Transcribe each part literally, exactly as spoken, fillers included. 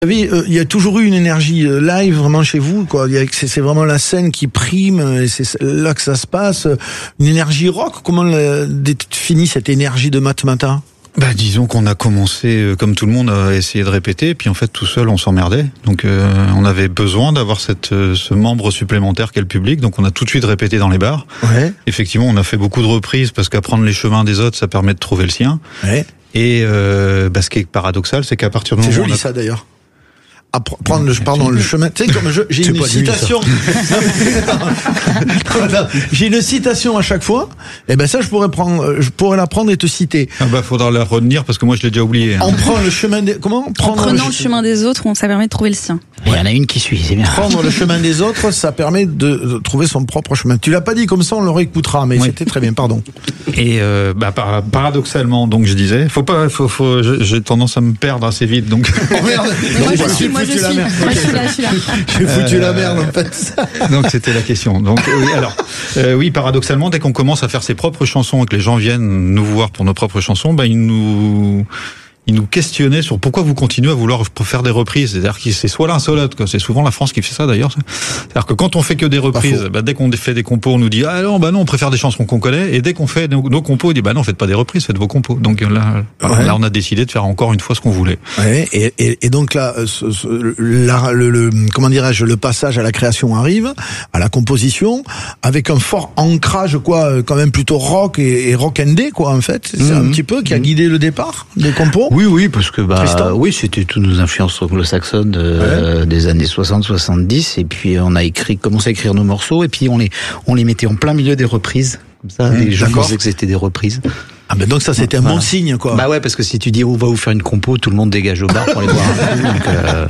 Vous savez, euh, il y a toujours eu une énergie euh, live vraiment chez vous, quoi. Il y a, c'est, c'est vraiment la scène qui prime, et c'est là que ça se passe. Une énergie rock. Comment la, définit cette énergie de Matmata? Bah, disons qu'on a commencé, euh, comme tout le monde, à essayer de répéter, puis en fait, tout seul, on s'emmerdait. Donc, euh, on avait besoin d'avoir cette, euh, ce membre supplémentaire qu'est le public. Donc, on a tout de suite répété dans les bars. Ouais. Effectivement, on a fait beaucoup de reprises parce qu'apprendre les chemins des autres, ça permet de trouver le sien. Ouais. Et euh, bah, ce qui est paradoxal, c'est qu'à partir du moment où c'est joli on a... ça d'ailleurs. À prendre le, pardon, le chemin. Tu sais, comme je, j'ai une citation. J'ai une citation à chaque fois. Et ben ça, je pourrais prendre, je pourrais la prendre et te citer. Ah bah, faudra la retenir parce que moi, je l'ai déjà oublié. Hein. On prend le chemin des, comment? Prendre en prenant le, le chemin des autres, ça permet de trouver le sien. Il y en a une qui suit, c'est bien. Prendre le chemin des autres, ça permet de, de trouver son propre chemin. Tu l'as pas dit comme ça, on le réécoutera, mais oui. C'était très bien, pardon. Et euh, bah, paradoxalement, donc je disais, faut pas, faut, faut, j'ai tendance à me perdre assez vite, donc. Oh merde. Moi je suis, moi je suis, moi je suis là, je suis là. J'ai foutu euh, la merde en fait. Donc c'était la question. Donc oui, alors euh, oui, paradoxalement, dès qu'on commence à faire ses propres chansons et que les gens viennent nous voir pour nos propres chansons, bah ils nous il nous questionnait sur pourquoi vous continuez à vouloir faire des reprises. C'est-à-dire que c'est soit l'un, soit l'autre, quoi. C'est souvent la France qui fait ça, d'ailleurs. C'est-à-dire que quand on fait que des reprises, bah, dès qu'on fait des compos, on nous dit, ah non, bah non, on préfère des chansons qu'on connaît. Et dès qu'on fait nos, nos compos, on dit, bah non, faites pas des reprises, faites vos compos. Donc là, ouais. là, on a décidé de faire encore une fois ce qu'on voulait. Ouais, et, et, et donc là, ce, ce, la, le, le, comment dirais-je, le passage à la création arrive, à la composition, avec un fort ancrage, quoi, quand même plutôt rock et, et rock and quoi, en fait. C'est mmh. un petit peu qui a guidé le départ des compos. Oui, oui, parce que bah Tristan. oui, c'était toutes nos influences anglo-saxonnes euh, ouais. des années soixante soixante-dix, et puis on a écrit, commencé à écrire nos morceaux, et puis on les, on les mettait en plein milieu des reprises, comme ça, mmh, les gens pensaient que c'était des reprises. Ah ben donc ça c'était un voilà. bon signe, quoi. Bah ouais, parce que si tu dis on va vous faire une compo, tout le monde dégage au bar pour les voir un peu. Donc, euh...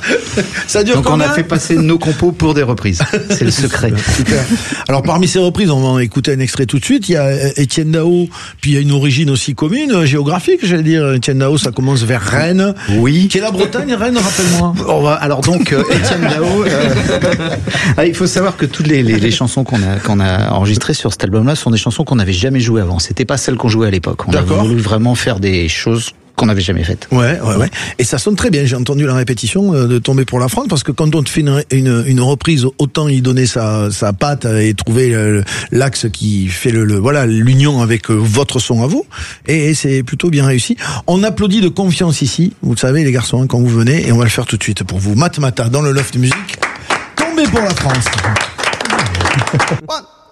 ça dure donc on a fait passer nos compos pour des reprises. C'est le secret. Super. Alors parmi ces reprises, on va en écouter un extrait tout de suite. Il y a Étienne Dao, puis il y a une origine aussi commune, géographique, j'allais dire. Étienne Dao, ça commence vers Rennes. Oui. Qui est la Bretagne, Rennes, rappelle-moi. On va, alors donc euh, Étienne Dao. Euh... il faut savoir que toutes les, les, les chansons qu'on a qu'on a enregistrées sur cet album-là sont des chansons qu'on n'avait jamais jouées avant. C'était pas celles qu'on jouait à l'époque. On D'accord. a voulu vraiment faire des choses qu'on n'avait jamais faites. Ouais, ouais, ouais. Et ça sonne très bien. J'ai entendu la répétition de Tomber pour la France, parce que quand on te fait une, une, une reprise, autant y donner sa, sa patte et trouver l'axe qui fait le, le voilà, l'union avec votre son à vous. Et, et c'est plutôt bien réussi. On applaudit de confiance ici. Vous le savez, les garçons, hein, quand vous venez, et on va le faire tout de suite pour vous. Matmata dans le Loft Music. Tomber pour la France. One.